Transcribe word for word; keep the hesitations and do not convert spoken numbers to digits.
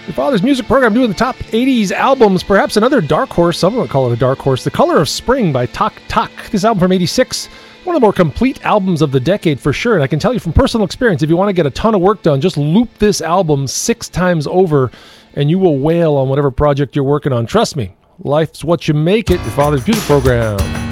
Your Father's Music Program doing the top eighties albums, perhaps another dark horse. Some would call it a dark horse. The Color of Spring by Tak Tak. This album from eighty-six, one of the more complete albums of the decade for sure. And I can tell you from personal experience, if you want to get a ton of work done, just loop this album six times over and you will wail on whatever project you're working on. Trust me, life's what you make it. Your Father's Music Program.